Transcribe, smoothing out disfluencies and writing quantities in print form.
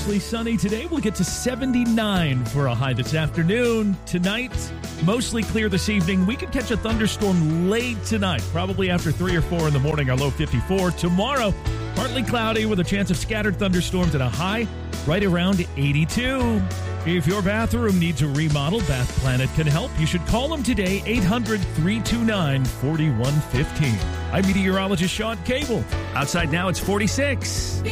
mostly sunny today. We'll get to 79 for a high this afternoon. Tonight, mostly clear this evening. We could catch a thunderstorm late tonight, probably after 3 or 4 in the morning, our low 54. Tomorrow, partly cloudy with a chance of scattered thunderstorms and a high right around 82. If your bathroom needs a remodel, Bath Planet can help. You should call them today, 800-329-4115. I'm meteorologist Sean Cable. Outside now, it's 46.